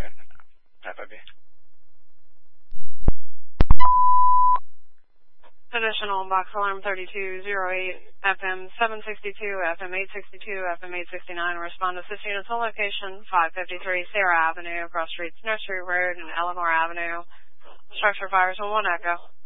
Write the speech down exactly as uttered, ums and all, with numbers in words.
F I B. Additional box alarm thirty-two oh eight, F M seven sixty-two, F M eight sixty-two, F M eight sixty-nine. Respond to this unit to location five fifty-three Sarah Avenue, across streets Nursery Road and Eleanor Avenue. Structure fires on one Echo.